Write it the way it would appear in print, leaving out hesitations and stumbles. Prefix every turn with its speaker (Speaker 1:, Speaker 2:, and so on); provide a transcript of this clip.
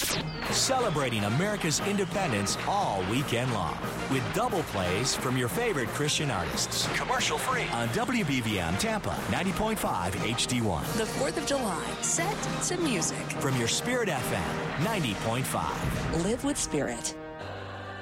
Speaker 1: Celebrating America's independence all weekend long with double plays from your favorite Christian artists. Commercial free on WBVM Tampa 90.5 HD1.
Speaker 2: The 4th of July, set to music.
Speaker 1: From your Spirit FM 90.5.
Speaker 2: Live with Spirit.